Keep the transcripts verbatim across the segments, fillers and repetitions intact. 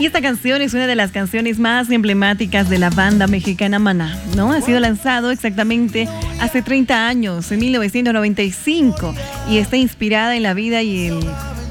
Y esta canción es una de las canciones más emblemáticas de la banda mexicana Maná, ¿no? Ha sido lanzado exactamente hace treinta años, en mil novecientos noventa y cinco, y está inspirada en la vida y el...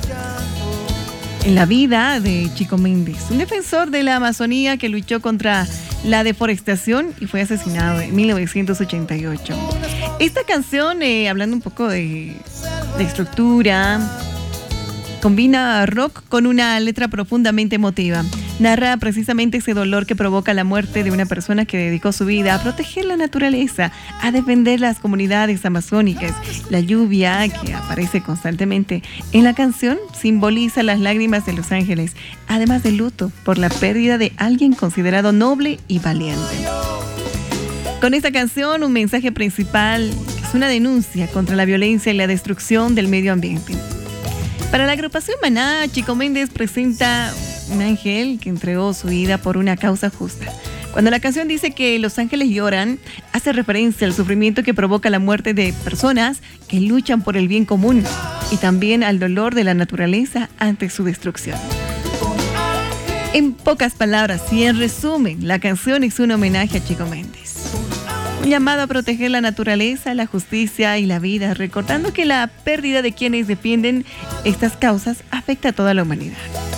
en la vida de Chico Méndez, un defensor de la Amazonía que luchó contra la deforestación y fue asesinado en mil novecientos ochenta y ocho. Esta canción, eh, hablando un poco de, de estructura, combina rock con una letra profundamente emotiva. Narra precisamente ese dolor que provoca la muerte de una persona que dedicó su vida a proteger la naturaleza, a defender las comunidades amazónicas. La lluvia, que aparece constantemente en la canción, simboliza las lágrimas de los ángeles, además del luto por la pérdida de alguien considerado noble y valiente. Con esta canción, un mensaje principal es una denuncia contra la violencia y la destrucción del medio ambiente. Para la agrupación Maná, Chico Méndez presenta un ángel que entregó su vida por una causa justa. Cuando la canción dice que los ángeles lloran, hace referencia al sufrimiento que provoca la muerte de personas que luchan por el bien común y también al dolor de la naturaleza ante su destrucción. En pocas palabras y en resumen, la canción es un homenaje a Chico Méndez. Un llamado a proteger la naturaleza, la justicia y la vida, recordando que la pérdida de quienes defienden estas causas afecta a toda la humanidad.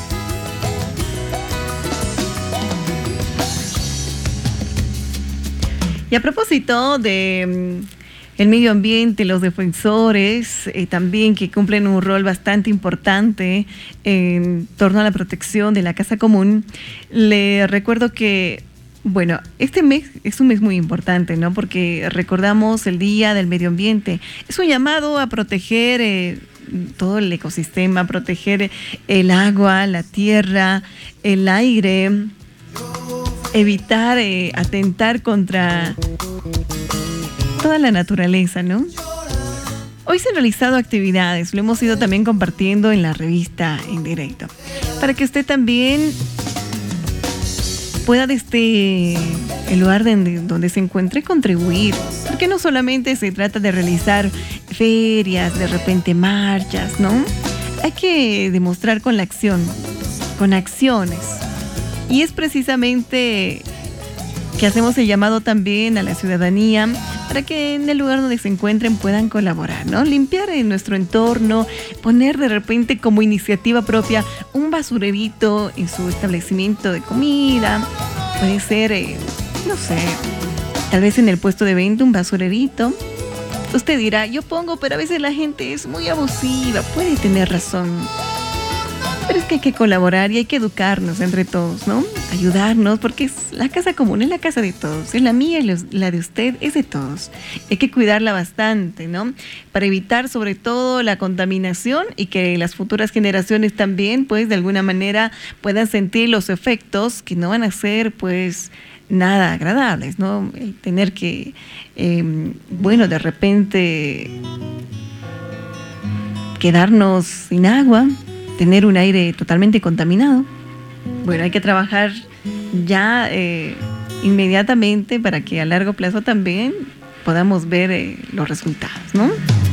Y a propósito de um, el medio ambiente, los defensores eh, también que cumplen un rol bastante importante en torno a la protección de la casa común, le recuerdo que bueno, este mes es un mes muy importante, ¿no? Porque recordamos el Día del Medio Ambiente. Es un llamado a proteger eh, todo el ecosistema, proteger el agua, la tierra, el aire, evitar eh, atentar contra toda la naturaleza, ¿no? Hoy se han realizado actividades, lo hemos ido también compartiendo en la revista En Directo, para que usted también pueda desde el lugar donde, donde se encuentre contribuir, porque no solamente se trata de realizar ferias, de repente marchas, ¿no? Hay que demostrar con la acción, con acciones, y es precisamente que hacemos el llamado también a la ciudadanía para que en el lugar donde se encuentren puedan colaborar, ¿no? Limpiar en nuestro entorno, poner de repente como iniciativa propia un basurerito en su establecimiento de comida. Puede ser, eh, no sé, tal vez en el puesto de venta un basurerito. Usted dirá, yo pongo, pero a veces la gente es muy abusiva. Puede tener razón. Pero es que hay que colaborar y hay que educarnos entre todos, ¿no? Ayudarnos, porque es la casa común, es la casa de todos. Es la mía y la de usted, es de todos. Hay que cuidarla bastante, ¿no? Para evitar sobre todo la contaminación y que las futuras generaciones también, pues, de alguna manera puedan sentir los efectos que no van a ser, pues, nada agradables, ¿no? El tener que, eh, bueno, de repente quedarnos sin agua, tener un aire totalmente contaminado. Bueno, hay que trabajar ya eh, inmediatamente para que a largo plazo también podamos ver eh, los resultados, ¿no?